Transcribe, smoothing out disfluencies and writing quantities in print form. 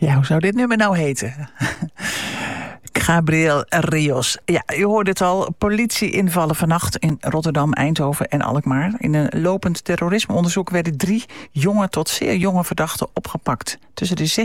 Ja, hoe zou dit nummer nou heten? Gabriel Rios. Ja, u hoorde het al. Politieinvallen vannacht in Rotterdam, Eindhoven en Alkmaar. In een lopend terrorismeonderzoek werden 3 jonge tot zeer jonge verdachten opgepakt. Tussen de